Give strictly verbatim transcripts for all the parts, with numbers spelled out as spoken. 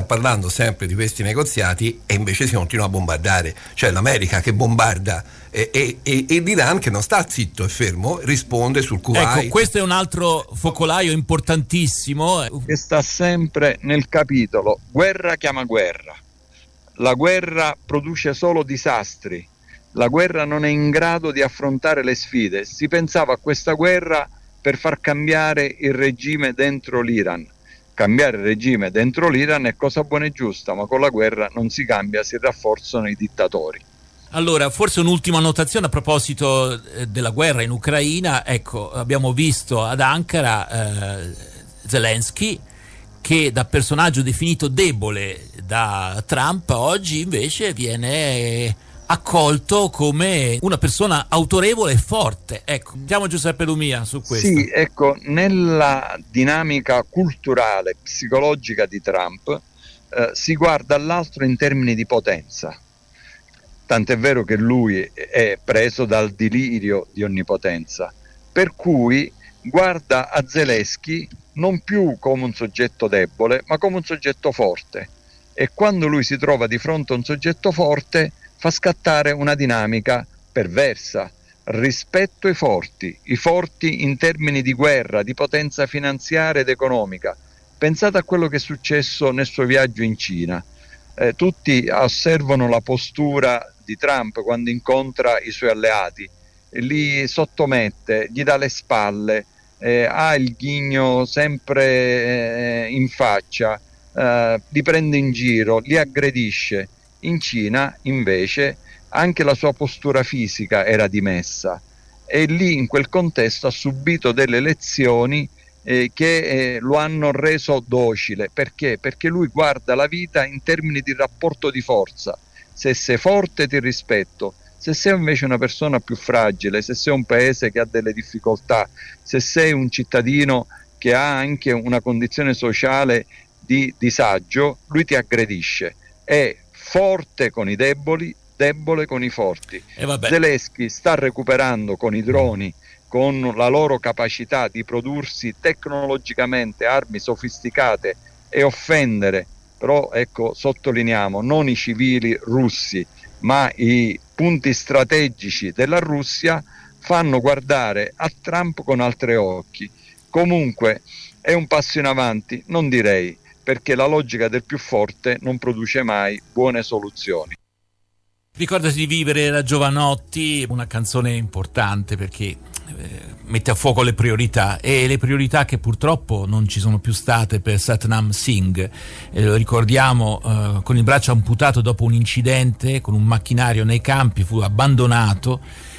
parlando sempre di questi negoziati e invece si continua a bombardare, cioè l'America che bombarda e, e, e, e l'Iran che non sta zitto e fermo, risponde sul Kuwait. Ecco, questo è un altro focolaio importantissimo che sta sempre nel capitolo guerra chiama guerra. La guerra produce solo disastri, la guerra non è in grado di affrontare le sfide. Si pensava a questa guerra per far cambiare il regime dentro l'Iran. Cambiare il regime dentro l'Iran è cosa buona e giusta, ma con la guerra non si cambia, si rafforzano i dittatori. Allora, forse un'ultima notazione a proposito della guerra in Ucraina. Ecco, abbiamo visto ad Ankara eh, Zelensky, che da personaggio definito debole da Trump, oggi invece viene accolto come una persona autorevole e forte. Ecco, andiamo Giuseppe Lumia su questo. Sì, ecco, nella dinamica culturale, psicologica di Trump eh, si guarda all'altro in termini di potenza. Tant'è vero che lui è preso dal delirio di onnipotenza, per cui guarda a Zelensky non più come un soggetto debole, ma come un soggetto forte. E quando lui si trova di fronte a un soggetto forte, fa scattare una dinamica perversa. Rispetto ai forti, i forti in termini di guerra, di potenza finanziaria ed economica. Pensate a quello che è successo nel suo viaggio in Cina. Eh, tutti osservano la postura di Trump quando incontra i suoi alleati, li sottomette, gli dà le spalle, eh, ha il ghigno sempre eh, in faccia, eh, li prende in giro, li aggredisce. In Cina invece anche la sua postura fisica era dimessa e lì in quel contesto ha subito delle lezioni eh, che eh, lo hanno reso docile. Perché? Perché lui guarda la vita in termini di rapporto di forza. Se sei forte ti rispetto, se sei invece una persona più fragile, se sei un paese che ha delle difficoltà, se sei un cittadino che ha anche una condizione sociale di disagio, lui ti aggredisce. È forte con i deboli, debole con i forti. E vabbè. Zelensky sta recuperando con i droni, con la loro capacità di prodursi tecnologicamente armi sofisticate e offendere, però ecco, sottolineiamo, non i civili russi, ma i punti strategici della Russia, fanno guardare a Trump con altri occhi. Comunque è un passo in avanti, non direi, perché la logica del più forte non produce mai buone soluzioni. Ricordati di vivere la Giovanotti, una canzone importante perché eh, mette a fuoco le priorità, e le priorità che purtroppo non ci sono più state per Satnam Singh. Eh, lo ricordiamo eh, con il braccio amputato dopo un incidente con un macchinario nei campi, fu abbandonato,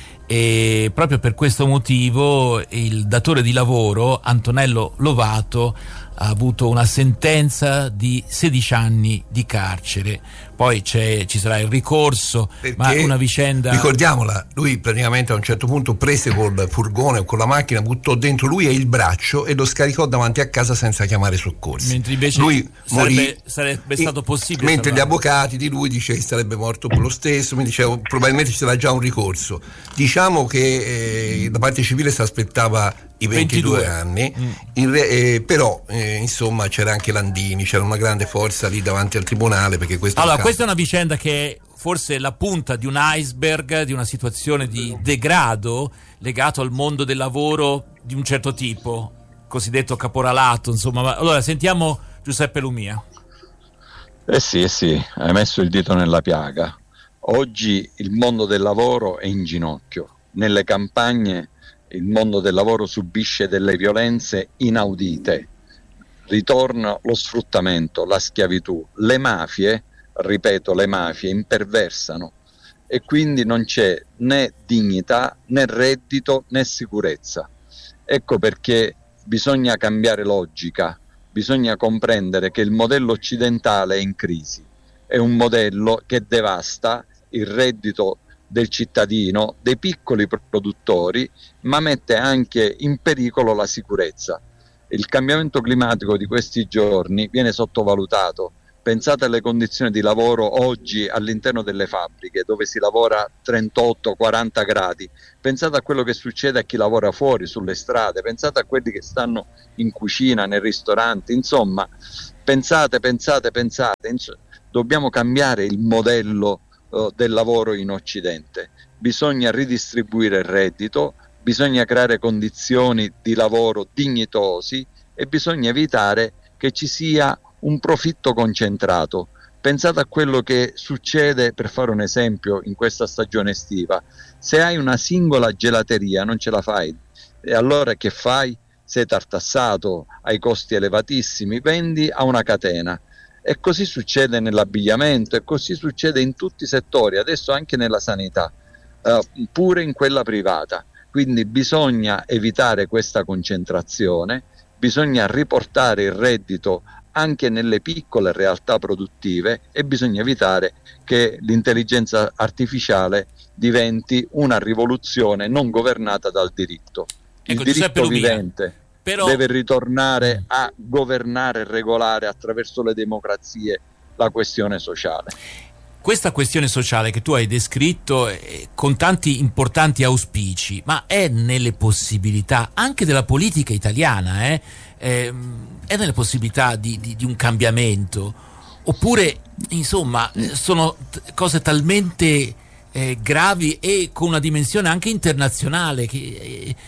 e proprio per questo motivo il datore di lavoro Antonello Lovato ha avuto una sentenza di sedici anni di carcere. Poi c'è, ci sarà il ricorso, perché, ma una vicenda, ricordiamola, lui praticamente a un certo punto prese col furgone o con la macchina, buttò dentro lui e il braccio e lo scaricò davanti a casa senza chiamare soccorsi, mentre invece lui sarebbe, morì, sarebbe stato possibile, mentre salvarlo. Gli avvocati di lui dice che sarebbe morto lo stesso, quindi dicevo, probabilmente ci sarà già un ricorso. Diciamo che eh, la parte civile si aspettava i ventidue, ventidue anni, mm. in re, eh, però eh, insomma c'era anche Landini, c'era una grande forza lì davanti al tribunale, perché questo allora questa è una vicenda che è forse la punta di un iceberg, di una situazione di degrado legato al mondo del lavoro di un certo tipo, cosiddetto caporalato, insomma. Allora sentiamo Giuseppe Lumia. Eh sì, eh sì, hai messo il dito nella piaga. Oggi il mondo del lavoro è in ginocchio. Nelle campagne il mondo del lavoro subisce delle violenze inaudite. Ritorna lo sfruttamento, la schiavitù. Le mafie, ripeto, le mafie imperversano e quindi non c'è né dignità, né reddito, né sicurezza. Ecco perché bisogna cambiare logica, bisogna comprendere che il modello occidentale è in crisi. È un modello che devasta il reddito del cittadino, dei piccoli produttori, ma mette anche in pericolo la sicurezza. Il cambiamento climatico di questi giorni viene sottovalutato. Pensate alle condizioni di lavoro oggi all'interno delle fabbriche, dove si lavora trentotto quaranta gradi. Pensate a quello che succede a chi lavora fuori sulle strade, pensate a quelli che stanno in cucina, nei ristoranti. Insomma, Pensate, pensate, pensate, ins- dobbiamo cambiare il modello uh, del lavoro in Occidente. Bisogna ridistribuire il reddito, bisogna creare condizioni di lavoro dignitosi e bisogna evitare che ci sia un profitto concentrato. Pensate a quello che succede, per fare un esempio, in questa stagione estiva. Se hai una singola gelateria non ce la fai, e allora che fai? Sei tartassato, hai costi elevatissimi, vendi a una catena. E così succede nell'abbigliamento, e così succede in tutti i settori, adesso anche nella sanità, eh, pure in quella privata. Quindi bisogna evitare questa concentrazione, bisogna riportare il reddito anche nelle piccole realtà produttive e bisogna evitare che l'intelligenza artificiale diventi una rivoluzione non governata dal diritto. Il ecco, diritto vivente però... deve ritornare a governare e regolare attraverso le democrazie la questione sociale. Questa questione sociale che tu hai descritto eh, con tanti importanti auspici, ma è nelle possibilità anche della politica italiana, eh? Eh, è nelle possibilità di, di, di un cambiamento? Oppure, insomma, sono t- cose talmente eh, gravi e con una dimensione anche internazionale che... Eh,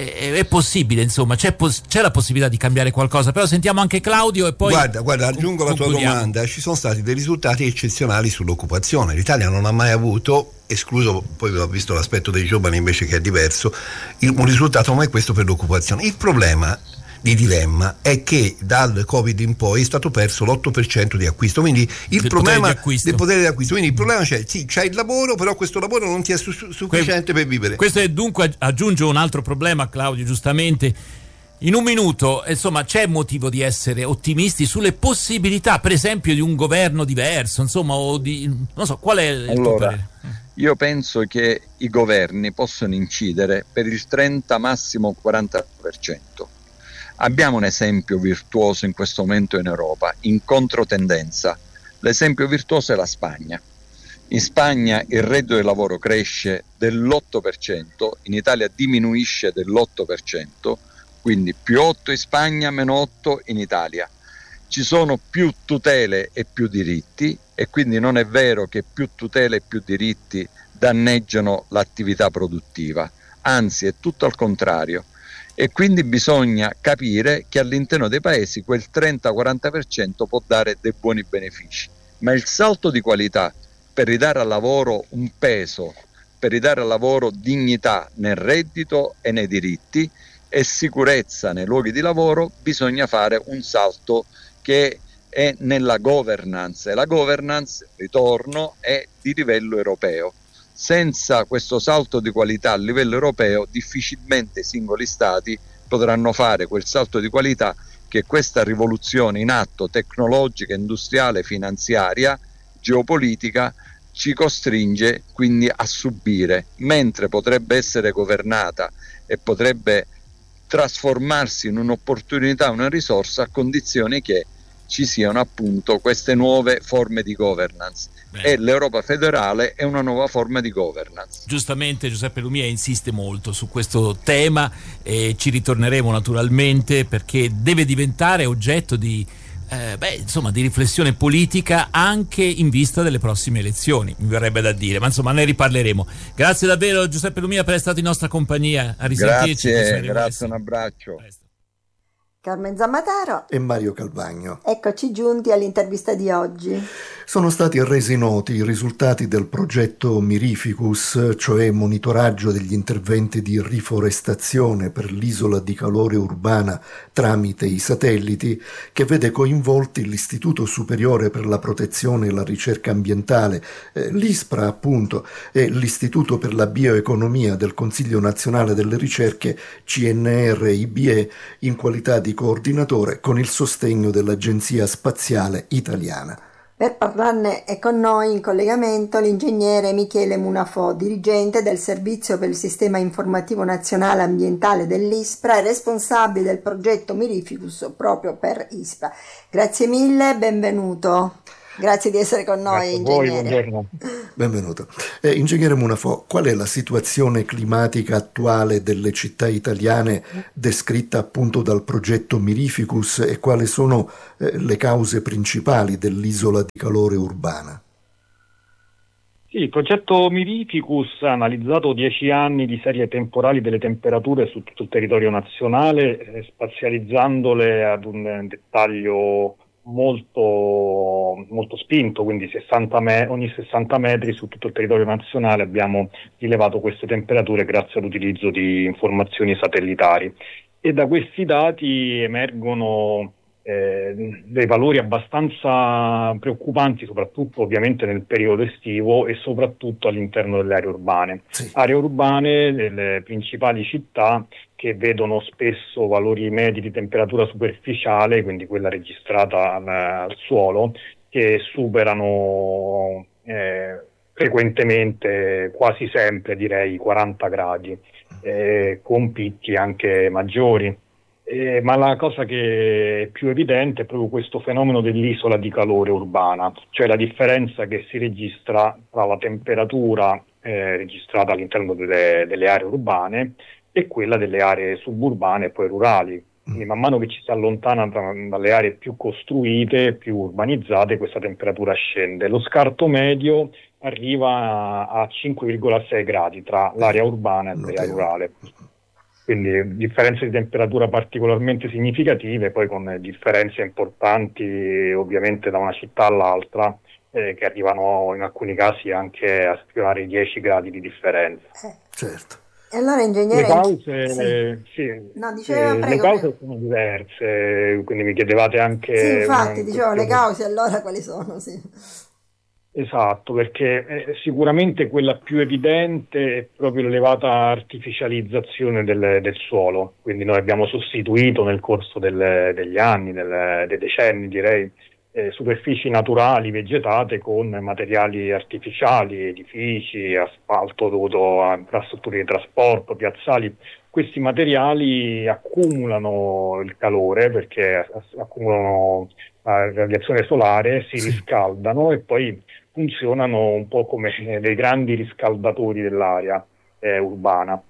è possibile, insomma, c'è, pos- c'è la possibilità di cambiare qualcosa, però sentiamo anche Claudio e poi guarda, guarda aggiungo la tua domanda. Ci sono stati dei risultati eccezionali sull'occupazione. L'Italia non ha mai avuto, escluso poi ho visto l'aspetto dei giovani invece che è diverso, un risultato come questo per l'occupazione. Il problema di dilemma è che dal Covid in poi è stato perso l'otto per cento di acquisto, quindi il del problema potere del potere di acquisto, quindi il problema c'è, sì, c'è il lavoro, però questo lavoro non ti è su- sufficiente que- per vivere. Questo è, dunque aggiungo un altro problema, Claudio, giustamente in un minuto, insomma, c'è motivo di essere ottimisti sulle possibilità, per esempio, di un governo diverso, insomma, o di non so, qual è il allora, tuo parere? Io penso che i governi possono incidere per il trenta, massimo quaranta per cento. Abbiamo un esempio virtuoso in questo momento in Europa, in controtendenza. L'esempio virtuoso è la Spagna. In Spagna il reddito del lavoro cresce dell'otto per cento, in Italia diminuisce dell'otto per cento, quindi più otto in Spagna, meno otto in Italia. Ci sono più tutele e più diritti, e quindi non è vero che più tutele e più diritti danneggiano l'attività produttiva, anzi è tutto al contrario. E quindi bisogna capire che all'interno dei paesi quel trenta quaranta per cento può dare dei buoni benefici, ma il salto di qualità per ridare al lavoro un peso, per ridare al lavoro dignità nel reddito e nei diritti e sicurezza nei luoghi di lavoro, bisogna fare un salto che è nella governance, e la governance, ritorno, è di livello europeo. Senza questo salto di qualità a livello europeo difficilmente i singoli stati potranno fare quel salto di qualità che questa rivoluzione in atto tecnologica, industriale, finanziaria, geopolitica ci costringe quindi a subire, mentre potrebbe essere governata e potrebbe trasformarsi in un'opportunità, una risorsa, a condizione che ci siano appunto queste nuove forme di governance. Bene. E l'Europa federale è una nuova forma di governance. Giustamente Giuseppe Lumia insiste molto su questo tema e ci ritorneremo naturalmente, perché deve diventare oggetto di eh, beh, insomma, di riflessione politica anche in vista delle prossime elezioni, mi verrebbe da dire, ma insomma ne riparleremo. Grazie davvero Giuseppe Lumia per essere stato in nostra compagnia, a risentirci. Grazie, grazie, un abbraccio. Presto. Carmen Zammataro e Mario Calvagno. Eccoci giunti all'intervista di oggi. Sono stati resi noti i risultati del progetto Mirificus, cioè monitoraggio degli interventi di riforestazione per l'isola di calore urbana tramite i satelliti, che vede coinvolti l'Istituto Superiore per la Protezione e la Ricerca Ambientale, eh, l'ISPRA appunto, e l'Istituto per la Bioeconomia del Consiglio Nazionale delle Ricerche, C N R I B E, in qualità di coordinatore con il sostegno dell'Agenzia Spaziale Italiana. Per parlarne è con noi in collegamento l'ingegnere Michele Munafò, dirigente del Servizio per il Sistema Informativo Nazionale Ambientale dell'ISPRA e responsabile del progetto Mirificus proprio per ISPRA. Grazie mille, benvenuto. Grazie di essere con noi, ingegnere. Voi, benvenuto. Eh, ingegnere Munafò, qual è la situazione climatica attuale delle città italiane descritta appunto dal progetto Mirificus e quali sono eh, le cause principali dell'isola di calore urbana? Sì, il progetto Mirificus ha analizzato dieci anni di serie temporali delle temperature su tutto il territorio nazionale, eh, spazializzandole ad un dettaglio molto, molto spinto, quindi sessanta me- ogni sessanta metri su tutto il territorio nazionale abbiamo rilevato queste temperature grazie all'utilizzo di informazioni satellitari. E da questi dati emergono Eh, dei valori abbastanza preoccupanti, soprattutto ovviamente nel periodo estivo e soprattutto all'interno delle aree urbane. Sì. Aree urbane delle principali città che vedono spesso valori medi di temperatura superficiale, quindi quella registrata al, al suolo, che superano eh, frequentemente, quasi sempre direi, i quaranta gradi, eh, con picchi anche maggiori. Eh, ma la cosa che è più evidente è proprio questo fenomeno dell'isola di calore urbana, cioè la differenza che si registra tra la temperatura eh, registrata all'interno delle, delle aree urbane e quella delle aree suburbane e poi rurali. Quindi man mano che ci si allontana da, dalle aree più costruite, più urbanizzate, questa temperatura scende. Lo scarto medio arriva a, a cinque virgola sei gradi tra l'area urbana e l'area rurale. Quindi differenze di temperatura particolarmente significative, poi con differenze importanti ovviamente da una città all'altra, eh, che arrivano in alcuni casi anche a sfiorare i dieci gradi di differenza. Eh, certo. E allora, ingegnere, le cause, sì. Eh, sì, no, diceva, eh, prego, le cause prego. sono diverse, quindi mi chiedevate anche... Sì, infatti, dicevo, le cause allora quali sono? Sì. Esatto, perché eh, sicuramente quella più evidente è proprio l'elevata artificializzazione del, del suolo, quindi noi abbiamo sostituito nel corso del, degli anni, del, dei decenni direi, eh, superfici naturali vegetate con materiali artificiali, edifici, asfalto dovuto a infrastrutture di trasporto, piazzali. Questi materiali accumulano il calore perché accumulano la radiazione solare, si riscaldano e poi funzionano un po' come dei grandi riscaldatori dell'area eh, urbana.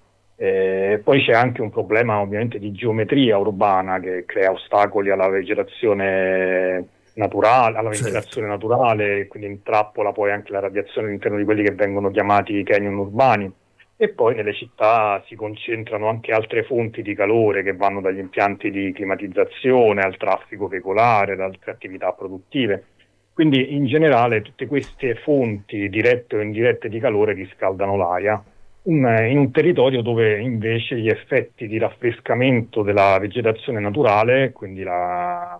Eh, poi c'è anche un problema ovviamente di geometria urbana che crea ostacoli alla vegetazione naturale, alla ventilazione certo. naturale, quindi intrappola poi anche la radiazione all'interno di quelli che vengono chiamati canyon urbani. E poi nelle città si concentrano anche altre fonti di calore che vanno dagli impianti di climatizzazione al traffico veicolare, ad altre attività produttive. Quindi in generale tutte queste fonti dirette o indirette di calore riscaldano l'aria in, in un territorio dove invece gli effetti di raffrescamento della vegetazione naturale, quindi la,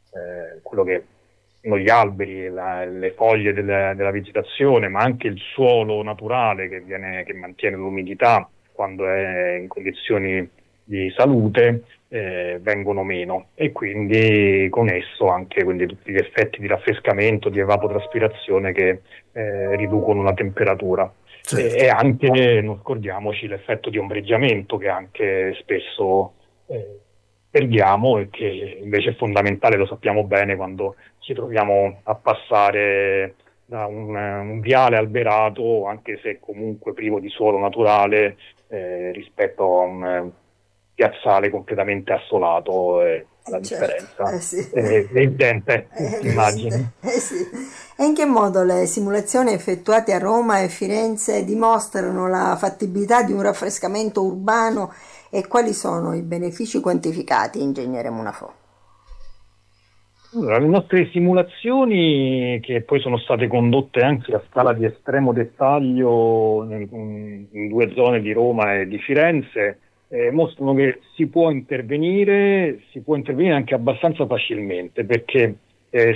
eh, quello che sono gli alberi, la, le foglie della, della vegetazione, ma anche il suolo naturale che, viene, che mantiene l'umidità quando è in condizioni di salute, eh, vengono meno e quindi con esso anche quindi, tutti gli effetti di raffrescamento, di evapotranspirazione che eh, riducono la temperatura. Certo. E, e anche, non scordiamoci, l'effetto di ombreggiamento che anche spesso eh, perdiamo e che invece è fondamentale, lo sappiamo bene, quando ci troviamo a passare da un, un viale alberato, anche se comunque privo di suolo naturale, eh, rispetto a un piazzale completamente assolato, eh, la certo, differenza eh sì. è, è evidente, eh, immagini. Eh sì. E in che modo le simulazioni effettuate a Roma e Firenze dimostrano la fattibilità di un raffrescamento urbano e quali sono i benefici quantificati, ingegnere Munafò? Allora, le nostre simulazioni, che poi sono state condotte anche a scala di estremo dettaglio in, in due zone di Roma e di Firenze, Eh, mostrano che si può intervenire, si può intervenire anche abbastanza facilmente, perché eh,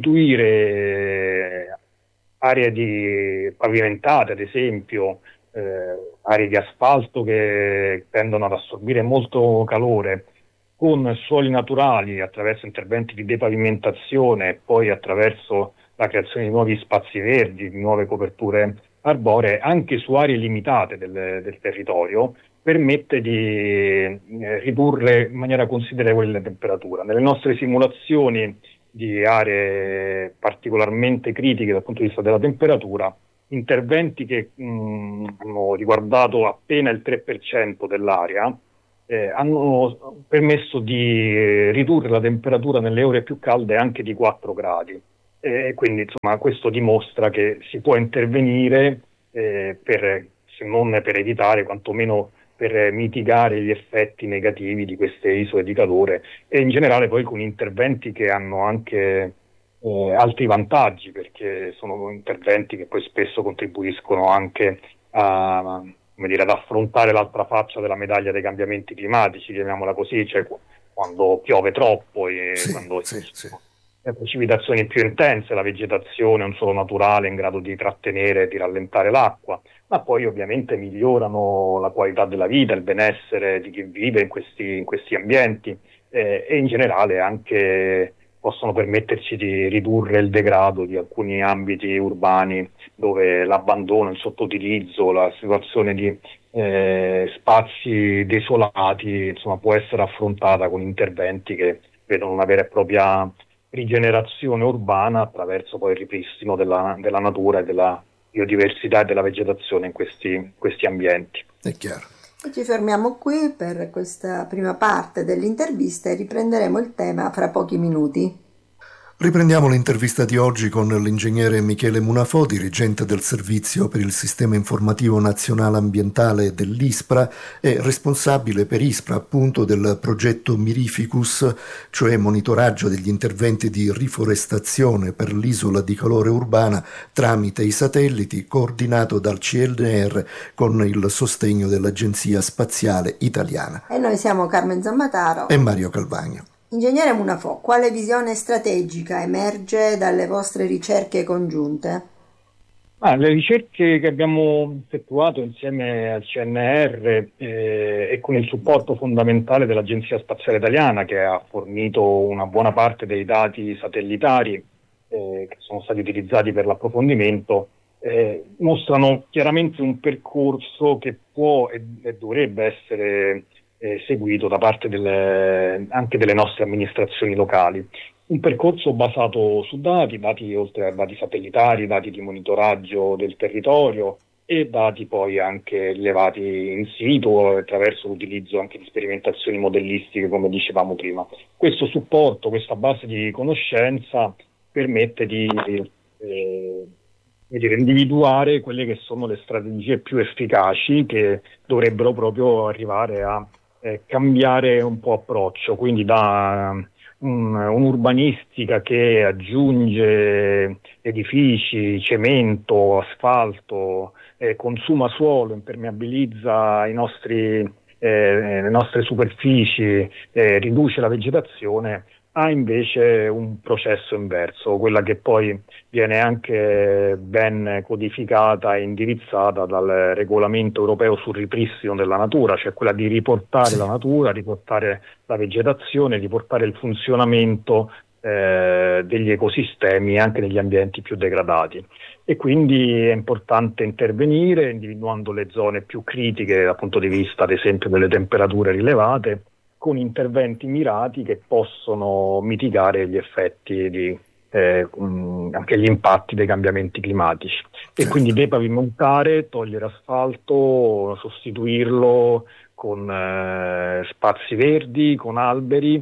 sostituire aree di pavimentate, ad esempio, eh, aree di asfalto che tendono ad assorbire molto calore, con suoli naturali attraverso interventi di depavimentazione e poi attraverso la creazione di nuovi spazi verdi, di nuove coperture arboree, anche su aree limitate del, del territorio, permette di eh, ridurre in maniera considerevole la temperatura. Nelle nostre simulazioni di aree particolarmente critiche dal punto di vista della temperatura, interventi che mh, hanno riguardato appena il tre per cento dell'area, eh, hanno permesso di ridurre la temperatura nelle ore più calde anche di quattro gradi. E quindi insomma questo dimostra che si può intervenire eh, per, se non per evitare, quantomeno per mitigare gli effetti negativi di queste isole di calore, e in generale poi con interventi che hanno anche eh, altri vantaggi, perché sono interventi che poi spesso contribuiscono anche a, come dire, ad affrontare l'altra faccia della medaglia dei cambiamenti climatici, chiamiamola così, cioè quando piove troppo e sì, quando sì, sì. le precipitazioni più intense, la vegetazione è un suolo naturale in grado di trattenere e di rallentare l'acqua, ma poi ovviamente migliorano la qualità della vita, il benessere di chi vive in questi, in questi ambienti eh, e in generale anche possono permetterci di ridurre il degrado di alcuni ambiti urbani dove l'abbandono, il sottoutilizzo, la situazione di eh, spazi desolati insomma può essere affrontata con interventi che vedono una vera e propria rigenerazione urbana attraverso poi il ripristino della, della natura e della biodiversità e della vegetazione in questi, questi ambienti. È chiaro. E ci fermiamo qui per questa prima parte dell'intervista e riprenderemo il tema fra pochi minuti. Riprendiamo l'intervista di oggi con l'ingegnere Michele Munafò, dirigente del Servizio per il Sistema Informativo Nazionale Ambientale dell'ISPRA e responsabile per ISPRA appunto del progetto Mirificus, cioè monitoraggio degli interventi di riforestazione per l'isola di calore urbana tramite i satelliti, coordinato dal C N R con il sostegno dell'Agenzia Spaziale Italiana. E noi siamo Carmen Zammataro e Mario Calvagno. Ingegnere Munafò, quale visione strategica emerge dalle vostre ricerche congiunte? Ah, le ricerche che abbiamo effettuato insieme al C N R eh, e con il supporto fondamentale dell'Agenzia Spaziale Italiana, che ha fornito una buona parte dei dati satellitari eh, che sono stati utilizzati per l'approfondimento, eh, mostrano chiaramente un percorso che può e, e dovrebbe essere Eh, seguito da parte delle, anche delle nostre amministrazioni locali. Un percorso basato su dati, dati oltre a dati satellitari, dati di monitoraggio del territorio e dati poi anche rilevati in situ attraverso l'utilizzo anche di sperimentazioni modellistiche, come dicevamo prima. Questo supporto, questa base di conoscenza permette di eh, dire, individuare quelle che sono le strategie più efficaci che dovrebbero proprio arrivare a Eh, cambiare un po' approccio, quindi da um, un'urbanistica che aggiunge edifici, cemento, asfalto, eh, consuma suolo, impermeabilizza i nostri, eh, le nostre superfici, eh, riduce la vegetazione, ha invece un processo inverso, quella che poi viene anche ben codificata e indirizzata dal regolamento europeo sul ripristino della natura, cioè quella di riportare la natura, riportare la vegetazione, riportare il funzionamento eh, degli ecosistemi anche negli ambienti più degradati. E quindi è importante intervenire individuando le zone più critiche dal punto di vista, ad esempio, delle temperature rilevate, con interventi mirati che possono mitigare gli effetti di eh, um, anche gli impatti dei cambiamenti climatici. E certo. Quindi depavimentare, togliere asfalto, sostituirlo con eh, spazi verdi, con alberi.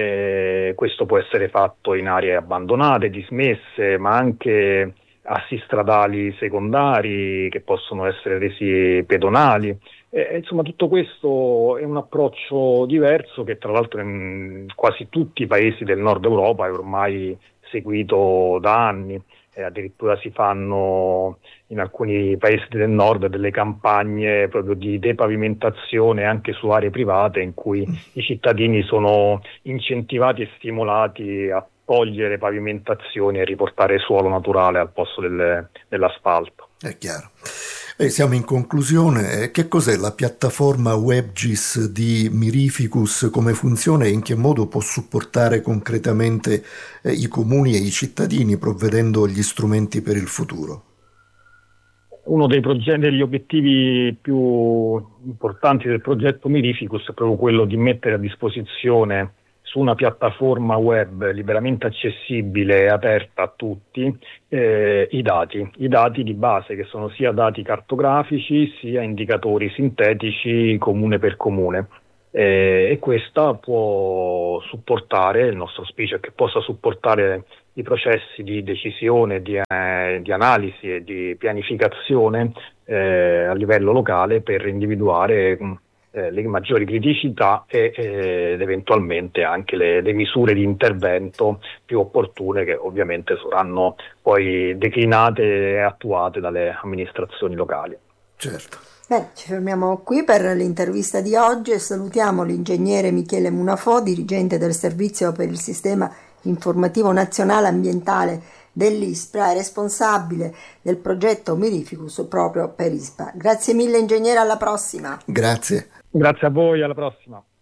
Eh, questo può essere fatto in aree abbandonate, dismesse, ma anche assi stradali secondari che possono essere resi pedonali. Eh, insomma, tutto questo è un approccio diverso che tra l'altro in quasi tutti i paesi del nord Europa è ormai seguito da anni. Eh, addirittura si fanno in alcuni paesi del nord delle campagne proprio di depavimentazione anche su aree private, in cui i cittadini sono incentivati e stimolati a togliere pavimentazioni e riportare suolo naturale al posto del, dell'asfalto. È chiaro. E siamo in conclusione. Che cos'è la piattaforma WebGIS di Mirificus? Come funziona e in che modo può supportare concretamente eh, i comuni e i cittadini provvedendo agli strumenti per il futuro? Uno dei progetti, degli obiettivi più importanti del progetto Mirificus è proprio quello di mettere a disposizione su una piattaforma web liberamente accessibile e aperta a tutti eh, i dati, i dati di base, che sono sia dati cartografici sia indicatori sintetici comune per comune. Eh, e questa può supportare, il nostro auspicio è che possa supportare i processi di decisione, di, eh, di analisi e di pianificazione eh, a livello locale per individuare eh, le maggiori criticità e, eh, ed eventualmente anche le, le misure di intervento più opportune, che ovviamente saranno poi declinate e attuate dalle amministrazioni locali. Certo. Bene, ci fermiamo qui per l'intervista di oggi e salutiamo l'ingegnere Michele Munafò, dirigente del Servizio per il Sistema Informativo Nazionale Ambientale dell'ISPRA e responsabile del progetto Mirificus proprio per ISPRA. Grazie mille ingegnere, alla prossima. Grazie. Grazie a voi, alla prossima.